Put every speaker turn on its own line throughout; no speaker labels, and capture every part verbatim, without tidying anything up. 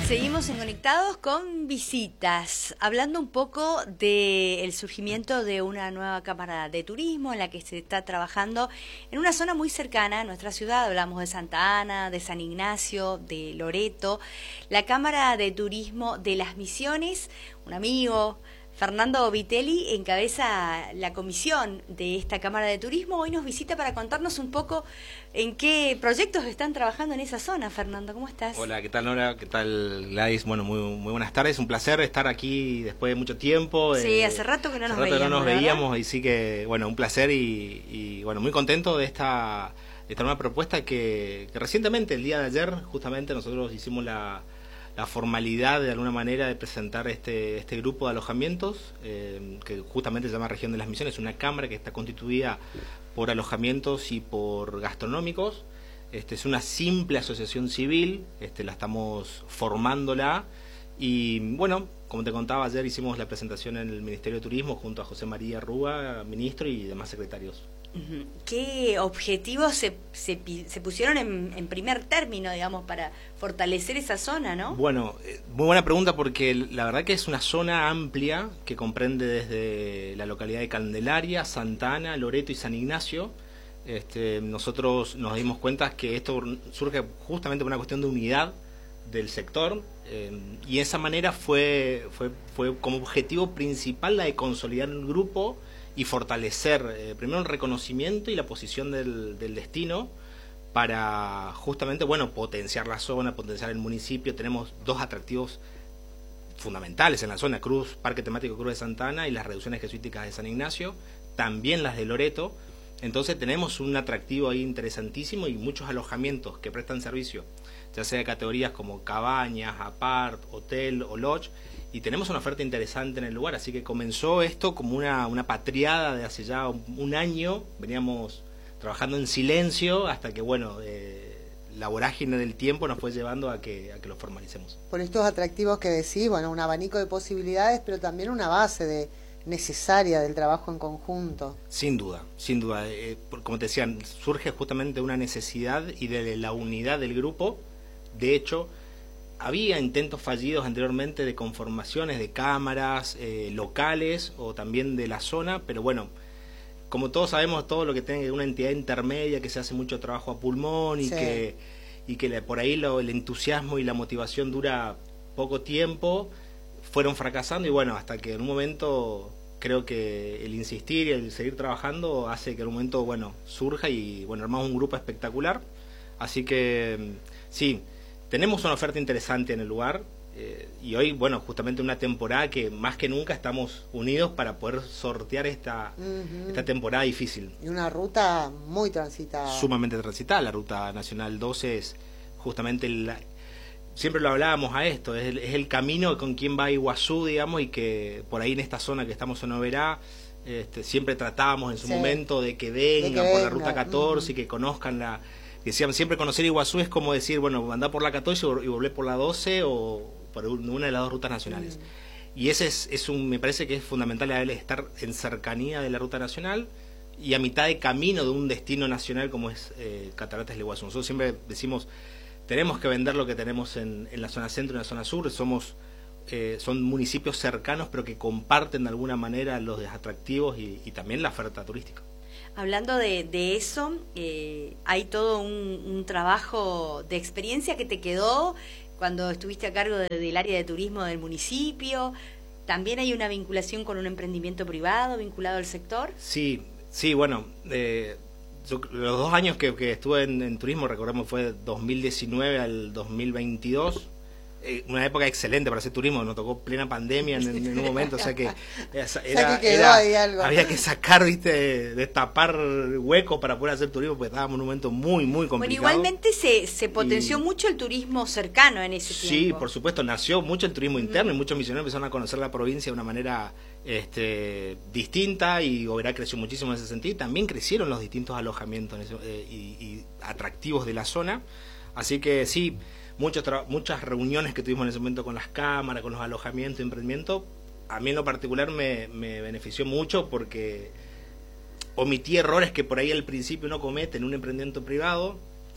Seguimos en Conectados con visitas, hablando un poco del surgimiento de una nueva cámara de turismo en la que se está trabajando en una zona muy cercana a nuestra ciudad. Hablamos de Santa Ana, de San Ignacio, de Loreto. La Cámara de Turismo de Las Misiones, un amigo, Fernando Vitelli, encabeza la comisión de esta Cámara de Turismo. Hoy nos visita para contarnos un poco en qué proyectos están trabajando en esa zona. Fernando, ¿cómo estás?
Hola, ¿qué tal Nora? ¿Qué tal Gladys? Bueno, muy, muy buenas tardes. Un placer estar aquí después de mucho tiempo.
Sí,
eh,
hace rato que no nos
hace rato
veíamos.
que no nos
¿verdad?
veíamos, y sí que, bueno, un placer y, y bueno, muy contento de esta, de esta nueva propuesta que, que recientemente, el día de ayer, justamente nosotros hicimos la... la formalidad de alguna manera de presentar este este grupo de alojamientos eh, que justamente se llama Región de las Misiones, una cámara que está constituida por alojamientos y por gastronómicos. Este es una simple asociación civil, este la estamos formándola y bueno, como te contaba, ayer hicimos la presentación en el Ministerio de Turismo junto a José María Rúa, ministro, y demás secretarios.
¿Qué objetivos se, se, se pusieron en, en primer término, digamos, para fortalecer esa zona, no?
Bueno, eh, muy buena pregunta, porque la verdad que es una zona amplia que comprende desde la localidad de Candelaria, Santa Ana, Loreto y San Ignacio. Este, nosotros nos dimos cuenta que esto surge justamente por una cuestión de unidad del sector, eh, y de esa manera fue, fue, fue como objetivo principal la de consolidar el grupo y fortalecer eh, primero el reconocimiento y la posición del, del destino para justamente, bueno, potenciar la zona, potenciar el municipio. Tenemos dos atractivos fundamentales en la zona: Cruz, Parque Temático Cruz de Santa Ana, y las reducciones jesuíticas de San Ignacio, también las de Loreto. Entonces tenemos un atractivo ahí interesantísimo y muchos alojamientos que prestan servicio, ya sea de categorías como cabañas, apart, hotel o lodge, y tenemos una oferta interesante en el lugar. Así que comenzó esto como una, una patriada de hace ya un, un año. Veníamos trabajando en silencio hasta que, bueno, eh, la vorágine del tiempo nos fue llevando a que, a que lo formalicemos.
Por estos atractivos que decís, bueno, un abanico de posibilidades, pero también una base de necesaria del trabajo en conjunto.
Sin duda, sin duda. Eh, como te decía, surge justamente una necesidad y de la unidad del grupo. De hecho, había intentos fallidos anteriormente de conformaciones de cámaras eh, locales o también de la zona, pero bueno, como todos sabemos, todo lo que tenga una entidad intermedia, que se hace mucho trabajo a pulmón y sí. que y que por ahí lo, el entusiasmo y la motivación dura poco tiempo, fueron fracasando. Y bueno, hasta que en un momento creo que el insistir y el seguir trabajando hace que en un momento, bueno, surja y bueno, armamos un grupo espectacular. Así que sí, tenemos una oferta interesante en el lugar, eh, y hoy, bueno, justamente una temporada que más que nunca estamos unidos para poder sortear esta, uh-huh. esta temporada difícil.
Y una ruta muy transitada.
Sumamente transitada. La Ruta Nacional doce es justamente, el, siempre lo hablábamos a esto, es el, es el camino con quien va a Iguazú, digamos, y que por ahí en esta zona que estamos en Oberá, este, siempre tratábamos en su sí. momento de que vengan de que por venga. la Ruta catorce uh-huh. y que conozcan la... Decían, siempre conocer Iguazú es como decir, bueno, andar por la catorce y volver por la doce o por una de las dos rutas nacionales. Mm. Y ese es, es un, me parece que es fundamental estar en cercanía de la ruta nacional y a mitad de camino de un destino nacional como es eh, Cataratas del Iguazú. Nosotros siempre decimos, tenemos que vender lo que tenemos en, en la zona centro y en la zona sur. Somos eh, son municipios cercanos, pero que comparten de alguna manera los atractivos y, y también la oferta turística.
Hablando de, de eso, eh, hay todo un, un trabajo de experiencia que te quedó cuando estuviste a cargo de, del área de turismo del municipio. ¿También hay una vinculación con un emprendimiento privado vinculado al sector?
Sí, sí, bueno, eh, yo, los dos años que, que estuve en, en turismo, recordemos, fue dos mil diecinueve al dos mil veintidós. Eh, una época excelente para hacer turismo, nos tocó plena pandemia en, en un momento, o sea que, era,
o sea que quedó era, ahí algo.
Había que sacar, viste, destapar huecos para poder hacer turismo, porque estábamos en un momento muy, muy complicado.
Bueno, igualmente se, se potenció y, mucho el turismo cercano en ese
sí,
tiempo.
Sí, por supuesto, nació mucho el turismo interno, mm. y muchos misioneros empezaron a conocer la provincia de una manera este, distinta, y Oberá creció muchísimo en ese sentido, y también crecieron los distintos alojamientos eh, y, y atractivos de la zona, así que sí, Muchas, muchas reuniones que tuvimos en ese momento con las cámaras, con los alojamientos, emprendimiento, a mí en lo particular me, me benefició mucho porque omití errores que por ahí al principio uno comete en un emprendimiento privado,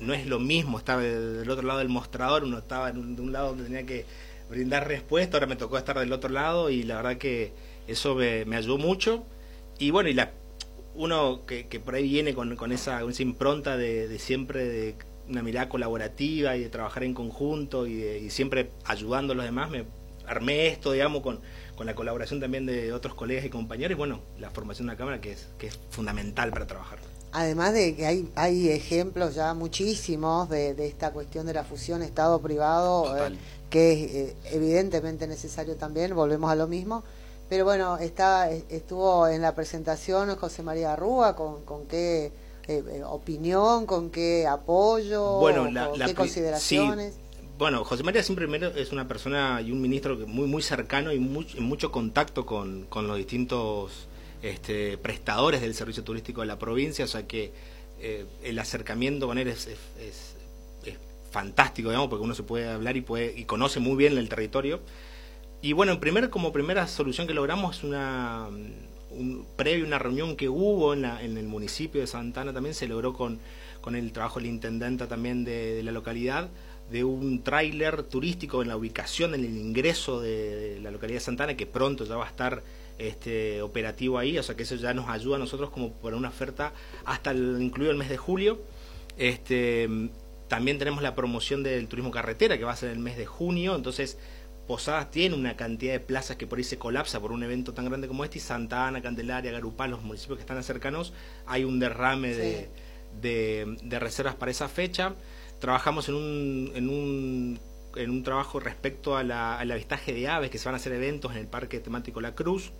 no es lo mismo estar del otro lado del mostrador, uno estaba en un, de un lado donde tenía que brindar respuesta, ahora me tocó estar del otro lado y la verdad que eso me, me ayudó mucho. Y bueno, y la uno que, que por ahí viene con, con, esa, con esa impronta de, de siempre de una mirada colaborativa y de trabajar en conjunto y, de, y siempre ayudando a los demás, me armé esto, digamos, con, con la colaboración también de otros colegas y compañeros, y bueno, la formación de una cámara que es, que es fundamental para trabajar.
Además de que hay, hay ejemplos ya muchísimos de, de esta cuestión de la fusión Estado-privado, eh, que es eh, evidentemente necesario también, volvemos a lo mismo. Pero bueno, está, estuvo en la presentación José María Rúa, con, con qué eh, opinión, con qué apoyo,
bueno, la,
con
la,
qué consideraciones.
Sí. Bueno, José María siempre primero es una persona y un ministro muy muy cercano y muy, en mucho contacto con, con los distintos este, prestadores del servicio turístico de la provincia, o sea que eh, el acercamiento con él es, es, es, es fantástico, digamos, porque uno se puede hablar y puede y conoce muy bien el territorio. Y bueno, en primer, como primera solución que logramos es una un, previo una reunión que hubo en, la, en el municipio de Santana, también se logró con, con el trabajo del intendente también de, de la localidad, de un tráiler turístico en la ubicación, en el ingreso de, de la localidad de Santana, que pronto ya va a estar este, operativo ahí, o sea que eso ya nos ayuda a nosotros como por una oferta hasta el, incluido el mes de julio. Este, también tenemos la promoción del turismo carretera, que va a ser el mes de junio, entonces Posadas tiene una cantidad de plazas que por ahí se colapsa por un evento tan grande como este, y Santa Ana, Candelaria, Garupá, los municipios que están cercanos, hay un derrame sí. de, de, de reservas para esa fecha. Trabajamos en un, en un, en un trabajo respecto a la, al avistaje de aves, que se van a hacer eventos en el Parque Temático La Cruz,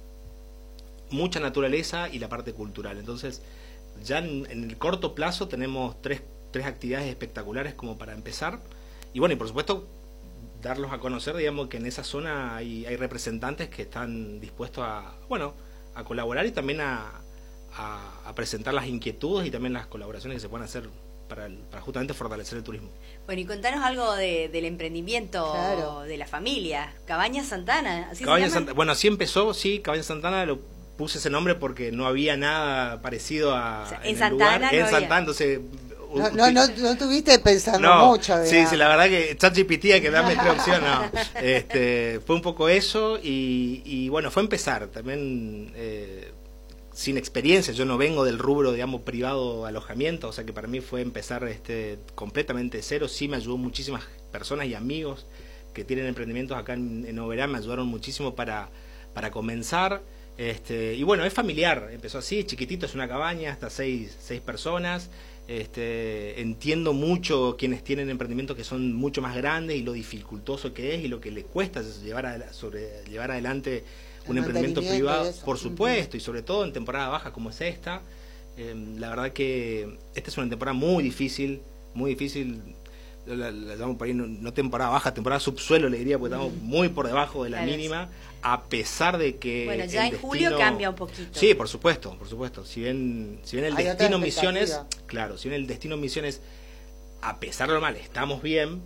mucha naturaleza y la parte cultural. Entonces, ya en, en el corto plazo tenemos tres, tres actividades espectaculares como para empezar, y bueno, y por supuesto darlos a conocer, digamos que en esa zona hay, hay representantes que están dispuestos a, bueno, a colaborar y también a, a, a presentar las inquietudes y también las colaboraciones que se pueden hacer para, el, para justamente fortalecer el turismo.
Bueno, y contanos algo de, del emprendimiento
claro.
de la familia, Cabañas Santana, ¿así
Cabañas
se llama?
Santa, bueno, así empezó, sí, Cabañas Santana, lo puse ese nombre porque no había nada parecido a,
o sea,
en,
en
el
Santana
lugar,
no
en
había.
Santana, entonces
No, no, no, no estuviste pensando
no,
mucho.
Sí, sí, la verdad que ChatGPT hay que darme tres opciones. No. Este, fue un poco eso y, y bueno, fue empezar también eh, sin experiencia. Yo no vengo del rubro, digamos, privado alojamiento, o sea que para mí fue empezar este, completamente de cero. Sí me ayudó muchísimas personas y amigos que tienen emprendimientos acá en, en Oberá, me ayudaron muchísimo para, para comenzar. Este, y bueno, es familiar, empezó así, chiquitito, es una cabaña, hasta seis, seis personas. Este, entiendo mucho quienes tienen emprendimientos que son mucho más grandes y lo dificultoso que es y lo que le cuesta llevar, a, sobre, llevar adelante un emprendimiento privado, por supuesto, y sobre todo en temporada baja como es esta. Eh, la verdad que esta es una temporada muy difícil, muy difícil, la, la llamamos por ahí no, no temporada baja, temporada subsuelo le diría, porque estamos muy por debajo de la
claro,
mínima, a pesar de que
bueno, ya en
destino,
julio cambia un poquito.
Sí, por supuesto, por supuesto. Si bien, si bien el
Hay
destino
otra
Misiones, claro, si bien el destino Misiones, a pesar de lo mal, estamos bien,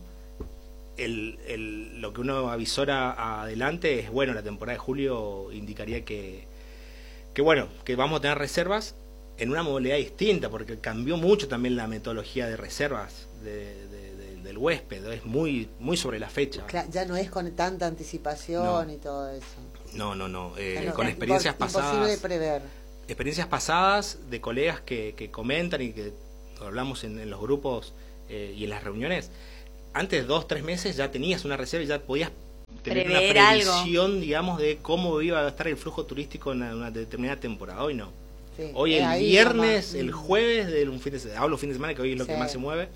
el, el, lo que uno avisora adelante es, bueno, la temporada de julio indicaría que, que bueno, que vamos a tener reservas en una modalidad distinta, porque cambió mucho también la metodología de reservas de, de, de, del huésped, es muy, muy sobre la fecha.
Claro, ya no es con tanta anticipación no. y todo eso.
No, no, no, eh,
claro,
con experiencias pasadas.
Imposible de prever.
Experiencias pasadas de colegas que, que comentan y que hablamos en, en los grupos eh, y en las reuniones. Antes, dos, tres meses ya tenías una reserva y ya podías tener Prever una previsión, algo. digamos, de cómo iba a estar el flujo turístico en una, una determinada temporada. Hoy no. Sí, hoy el viernes, el jueves, de un fin de semana, hablo fin de semana que hoy es lo sí. que más se mueve,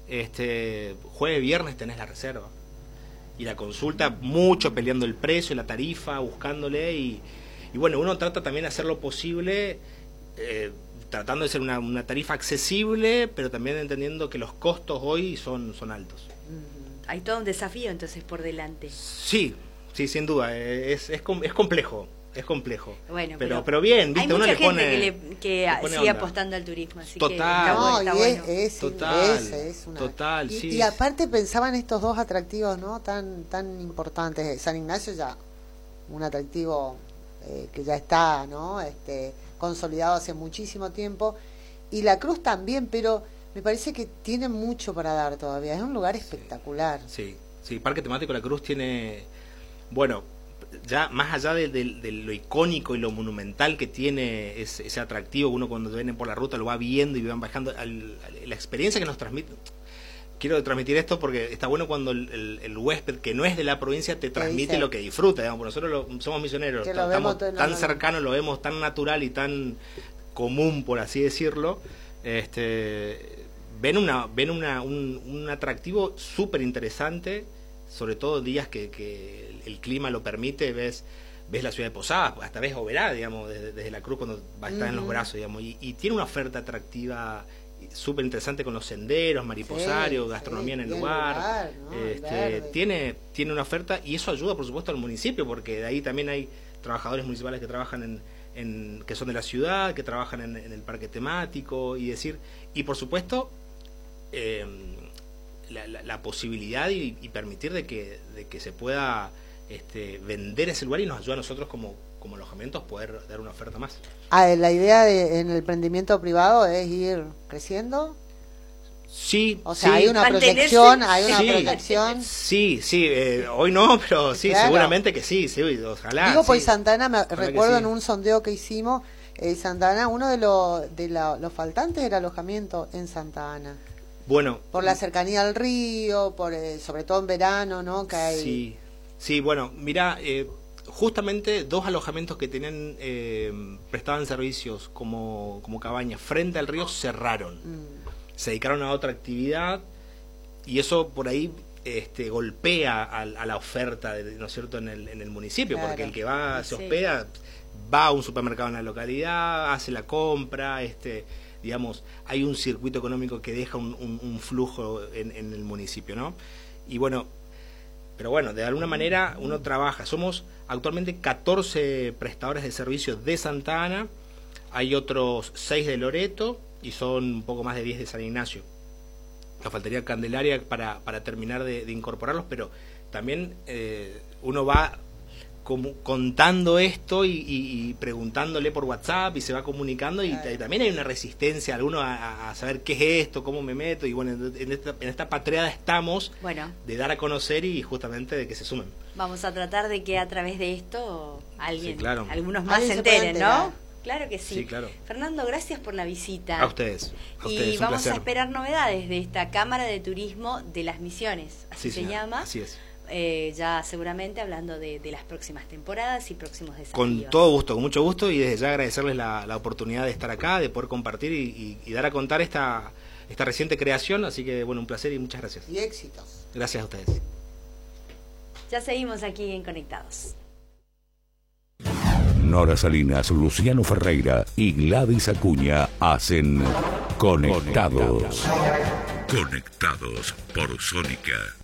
este jueves, viernes tenés la reserva. Y la consulta, mucho peleando el precio, la tarifa, buscándole y, y bueno, uno trata también de hacer lo posible, eh, tratando de ser una, una tarifa accesible, pero también entendiendo que los costos hoy son, son altos.
Hay todo un desafío entonces por delante.
Sí, sí, sin duda, es, es, es complejo. Es complejo,
bueno,
pero,
pero,
pero bien, ¿viste?
Hay mucha
uno
gente
le pone,
que, le, que
le pone
sigue
onda.
apostando al turismo, así
total,
que está,
no,
está
y
bueno.
Es, es,
total,
es, es una...
total,
y,
sí.
Y aparte pensaban estos dos atractivos, ¿no? Tan tan importantes. San Ignacio ya un atractivo eh, que ya está, ¿no? Este consolidado hace muchísimo tiempo y La Cruz también, pero me parece que tiene mucho para dar todavía, es un lugar espectacular.
Sí, sí, Parque Temático La Cruz tiene, bueno, ya más allá de, de, de lo icónico y lo monumental que tiene ese, ese atractivo, uno cuando viene por la ruta lo va viendo y van bajando, al, al, la experiencia que nos transmite. Quiero transmitir esto porque está bueno cuando el, el, el huésped que no es de la provincia te transmite lo que disfruta, digamos. Nosotros lo, somos misioneros,
lo
estamos
todo,
tan
no, no,
cercanos, lo vemos tan natural y tan común, por así decirlo. Este, ven una ven una, un, un atractivo súper interesante, sobre todo días que, que el clima lo permite, ves ves la ciudad de Posadas, hasta ves Oberá, digamos, desde, desde la Cruz cuando va a estar uh-huh. en los brazos, digamos, y, y tiene una oferta atractiva súper interesante con los senderos, mariposarios, sí, gastronomía sí, en el lugar, lugar ¿no? este, tiene, tiene una oferta y eso ayuda por supuesto al municipio, porque de ahí también hay trabajadores municipales que trabajan en, en que son de la ciudad, que trabajan en, en el parque temático y decir, y por supuesto eh, la, la, la posibilidad y, y permitir de que, de que se pueda este, vender ese lugar y nos ayuda a nosotros como como alojamientos poder dar una oferta más.
Ah, la idea de, en el emprendimiento privado es ir creciendo.
Sí,
o sea,
sí.
hay una proyección, hay una
sí,
proyección.
Sí, sí, eh, hoy no, pero sí, claro. seguramente que sí, sí, ojalá.
Digo, pues
sí.
Santa Ana, me ojalá recuerdo sí. en un sondeo que hicimos, eh, Santa Ana, uno de, los de la, los faltantes era alojamiento en Santa Ana.
Bueno.
Por la cercanía al río, por eh, sobre todo en verano, ¿no? Que hay...
Sí, sí, bueno, mira, eh, justamente dos alojamientos que tenían eh, prestaban servicios como, como cabañas frente al río cerraron, mm. se dedicaron a otra actividad y eso por ahí este, golpea a, a la oferta, de, ¿no es cierto?, en el, en el municipio, claro. porque el que va se hospeda, sí. va a un supermercado en la localidad, hace la compra, este, digamos, hay un circuito económico que deja un, un, un flujo en, en el municipio, ¿no? Y bueno, pero bueno, de alguna manera uno trabaja. Somos actualmente catorce prestadores de servicios de Santa Ana, hay otros seis de Loreto y son un poco más de diez de San Ignacio. Nos faltaría Candelaria para, para terminar de, de incorporarlos, pero también eh, uno va como contando esto y, y, y preguntándole por WhatsApp y se va comunicando y, y también hay una resistencia alguno a, a saber qué es esto, cómo me meto y bueno, en esta, en esta patreada estamos
bueno.
de dar a conocer y justamente de que se sumen.
Vamos a tratar de que a través de esto alguien,
sí, claro.
algunos más se enteren, ¿no? Claro que sí.
sí claro.
Fernando, gracias por la visita.
A ustedes. A ustedes
y vamos a esperar novedades de esta Cámara de Turismo de las Misiones, así
sí,
se
sí,
llama.
Así es.
Eh, ya seguramente hablando de, de las próximas temporadas y próximos desafíos.
Con todo gusto, con mucho gusto y desde ya agradecerles la, la oportunidad de estar acá, de poder compartir y, y, y dar a contar esta, esta reciente creación, así que bueno, un placer y muchas gracias.
Y éxitos.
Gracias a ustedes.
Ya seguimos aquí en Conectados.
Nora Salinas, Luciano Ferreira y Gladys Acuña hacen Conectados. Conectados por Sónica.